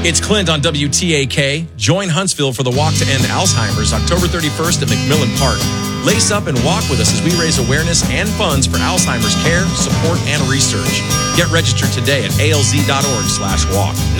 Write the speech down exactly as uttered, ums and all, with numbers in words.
It's Clint on W T A K. Join Huntsville for the Walk to End Alzheimer's October thirty-first at McMillan Park. Lace up and walk with us as we raise awareness and funds for Alzheimer's care, support, and research. Get registered today at A L Z dot org slash walk.